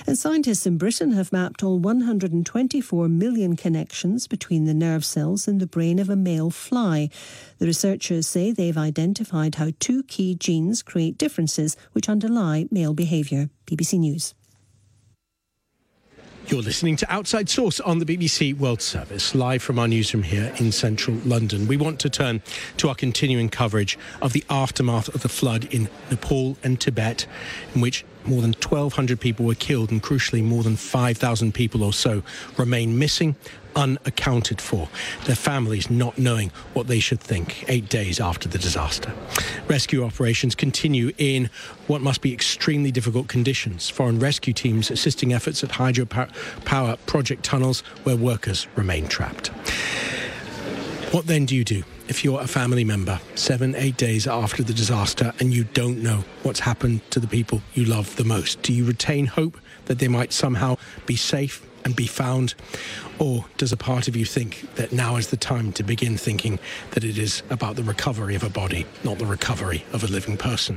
And scientists in Britain have mapped all 124 million connections between the nerve cells in the brain of a male fly. The researchers say they've identified how two key genes create differences which underlie male behaviour. BBC News. You're listening to Outside Source on the BBC World Service, live from our newsroom here in central London. We want to turn to our continuing coverage of the aftermath of the flood in Nepal and Tibet, in which more than 1,200 people were killed and, crucially, more than 5,000 people or so remain missing, unaccounted for, their families not knowing what they should think 8 days after the disaster. Rescue operations continue in what must be extremely difficult conditions. Foreign rescue teams assisting efforts at hydropower project tunnels where workers remain trapped. What then do you do if you're a family member 7-8 days after the disaster and you don't know what's happened to the people you love the most? Do you retain hope that they might somehow be safe and be found? Or does a part of you think that now is the time to begin thinking that it is about the recovery of a body, not the recovery of a living person?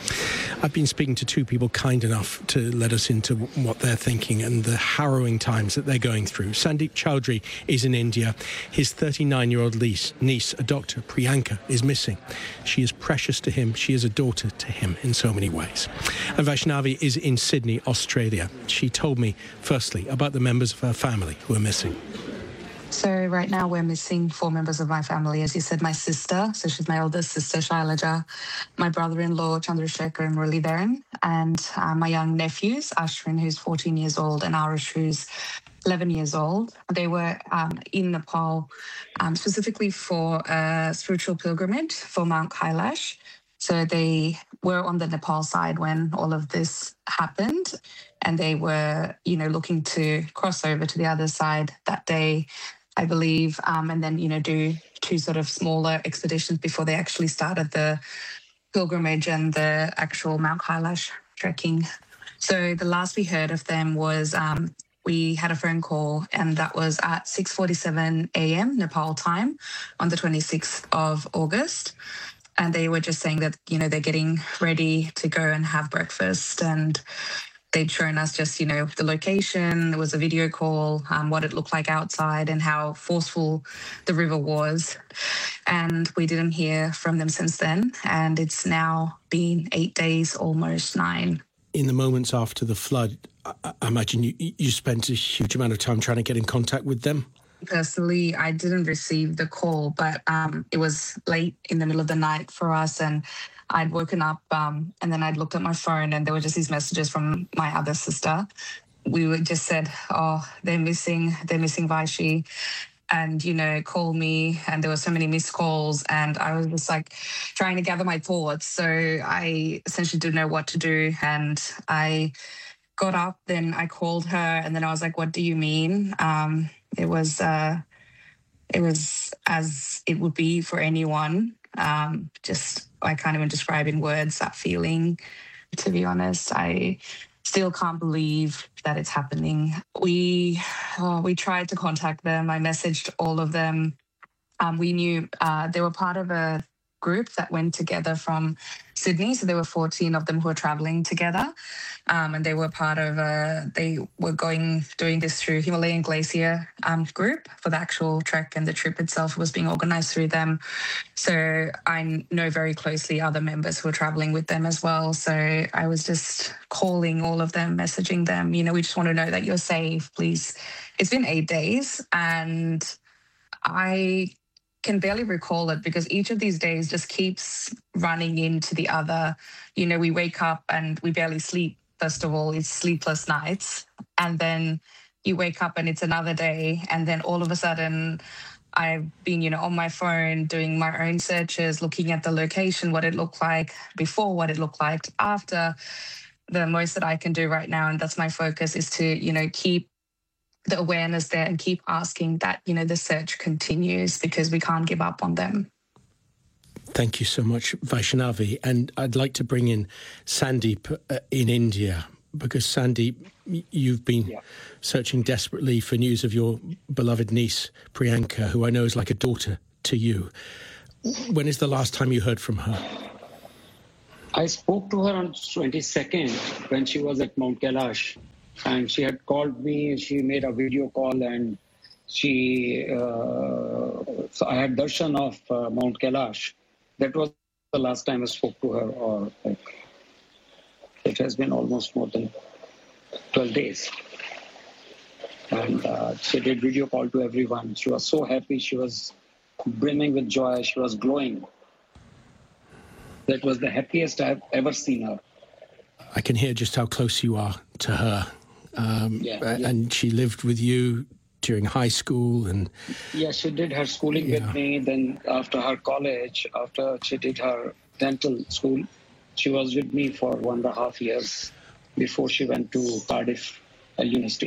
I've been speaking to two people kind enough to let us into what they're thinking and the harrowing times that they're going through. Sandeep Chowdhury is in India. His 39-year-old niece, a doctor, Priyanka, is missing. She is precious to him. She is a daughter to him in so many ways. And Vaishnavi is in Sydney, Australia. She told me, firstly, about the members of her family who are missing. So right now we're missing 4 members of my family. As you said, my sister, so she's my eldest sister, Shailaja, my brother-in-law, Chandrasekhar and Muralidharan, and my young nephews, Ashwin, who's 14 years old, and Arish, who's 11 years old. They were in Nepal specifically for a spiritual pilgrimage for Mount Kailash. So they were on the Nepal side when all of this happened, and they were, looking to cross over to the other side that day, I believe, and then, do 2 sort of smaller expeditions before they actually started the pilgrimage and the actual Mount Kailash trekking. So the last we heard of them was we had a phone call, and that was at 6:47 a.m. Nepal time on the 26th of August. And they were just saying that, they're getting ready to go and have breakfast, and they'd shown us just, the location. There was a video call, what it looked like outside and how forceful the river was. And we didn't hear from them since then. And it's now been 8 days, almost 9. In the moments after the flood, I imagine you spent a huge amount of time trying to get in contact with them. Personally, I didn't receive the call, but it was late in the middle of the night for us, and I'd woken up and then I'd looked at my phone, and there were just these messages from my other sister. We were just said, they're missing Vaishi, and, call me. And there were so many missed calls, and I was just like trying to gather my thoughts. So I essentially didn't know what to do, and I got up, then I called her, and then I was like, what do you mean? It was as it would be for anyone. I can't even describe in words that feeling. To be honest, I still can't believe that it's happening. We tried to contact them. I messaged all of them. We knew they were part of a group that went together from Sydney. So there were 14 of them who were traveling together. And they were part of they were doing this through Himalayan Glacier group for the actual trek, and the trip itself was being organized through them. So I know very closely other members who were traveling with them as well. So I was just calling all of them, messaging them, we just want to know that you're safe, please. It's been 8 days, and I can barely recall it because each of these days just keeps running into the other. We wake up and we barely sleep. First of all, it's sleepless nights. And then you wake up and it's another day. And then all of a sudden I've been, on my phone doing my own searches, looking at the location, what it looked like before, what it looked like after. The most that I can do right now, and that's my focus, is to, keep the awareness there and keep asking that, the search continues, because we can't give up on them. Thank you so much, Vaishnavi. And I'd like to bring in Sandeep in India, because Sandeep, you've been searching desperately for news of your beloved niece, Priyanka, who I know is like a daughter to you. When is the last time you heard from her? I spoke to her on 22nd when she was at Mount Kailash. And she had called me. She made a video call, and so I had darshan of Mount Kailash. That was the last time I spoke to her, or it has been almost more than 12 days. And she did video call to everyone. She was so happy. She was brimming with joy. She was glowing. That was the happiest I've ever seen her. I can hear just how close you are to her. And she lived with you during high school. And yeah, she did her schooling with me. Then after her college, after she did her dental school, she was with me for 1.5 years before she went to Cardiff University.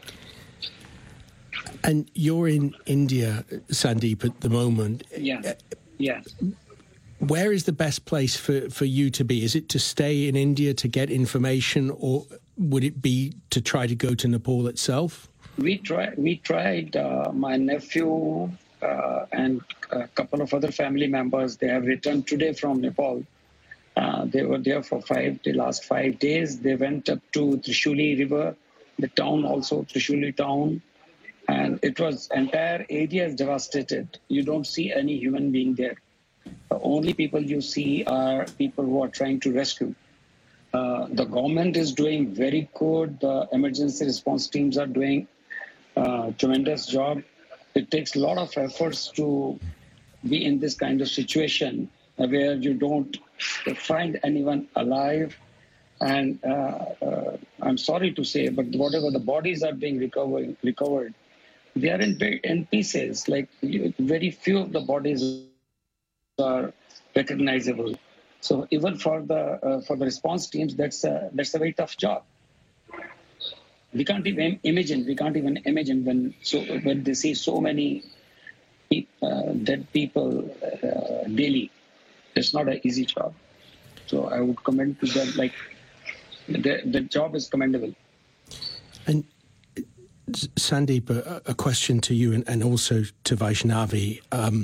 And you're in India, Sandeep, at the moment. Yeah. Where is the best place for you to be? Is it to stay in India to get information, or would it be to try to go to Nepal itself? We tried. My nephew and a couple of other family members, they have returned today from Nepal. They were there for the last 5 days. They went up to Trishuli River, the town also, Trishuli town. And it was, entire area is devastated. You don't see any human being there. The only people you see are people who are trying to rescue. The government is doing very good. The emergency response teams are doing a tremendous job. It takes a lot of efforts to be in this kind of situation where you don't find anyone alive. And I'm sorry to say, but whatever the bodies are being recovered, they are in pieces. Like very few of the bodies are recognizable. So even for the response teams, that's a very tough job. We can't even imagine when they see so many dead people daily. It's not an easy job. So I would commend to them, like the job is commendable. And Sandeep, a question to you and also to Vaishnavi.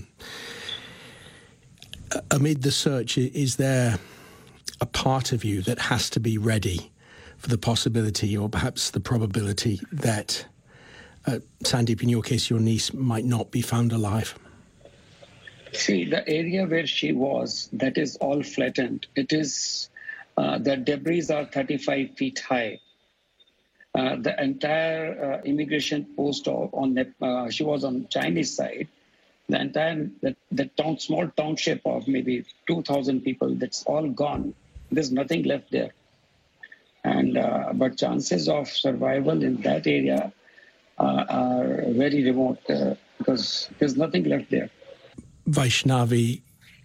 Amid the search, is there a part of you that has to be ready for the possibility or perhaps the probability that, Sandeep, in your case, your niece might not be found alive? See, the area where she was, that is all flattened. It is, the debris are 35 feet high. The entire immigration post she was on Chinese side. The entire the small township of maybe 2,000 people, that's all gone. There's nothing left there. And but chances of survival in that area are very remote because there's nothing left there. Vaishnavi,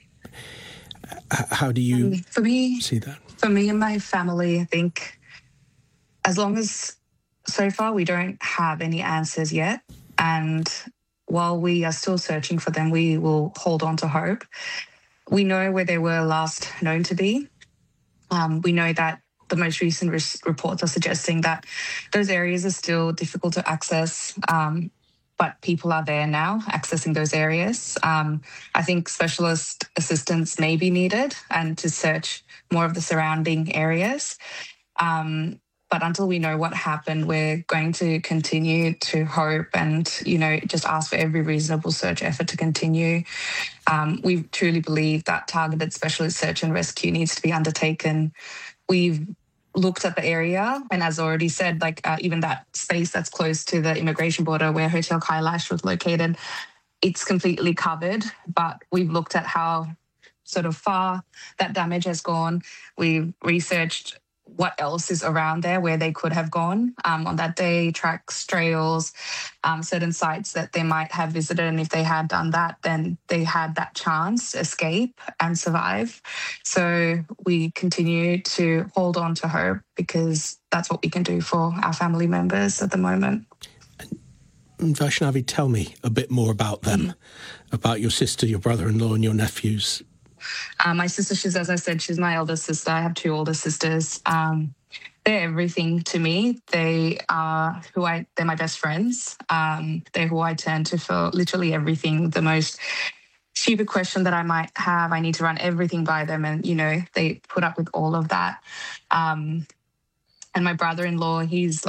how do you see that? For me and my family, I think as long as so far we don't have any answers yet, and while we are still searching for them, we will hold on to hope. We know where they were last known to be. We know that the most recent reports are suggesting that those areas are still difficult to access, but people are there now accessing those areas. I think specialist assistance may be needed and to search more of the surrounding areas. But until we know what happened, we're going to continue to hope and, just ask for every reasonable search effort to continue. We truly believe that targeted specialist search and rescue needs to be undertaken. We've looked at the area, and as already said, even that space that's close to the immigration border where Hotel Kailash was located, it's completely covered. But we've looked at how sort of far that damage has gone. We've researched what else is around there where they could have gone on that day, tracks, trails, certain sites that they might have visited. And if they had done that, then they had that chance to escape and survive. So we continue to hold on to hope because that's what we can do for our family members at the moment. And Vaishnavi, tell me a bit more about them, about your sister, your brother-in-law and your nephews. My sister, as I said, she's my elder sister. I have 2 older sisters. They're everything to me. They're my best friends. They're who I turn to for literally everything. The most stupid question that I might have, I need to run everything by them. And, they put up with all of that. And my brother-in-law, he's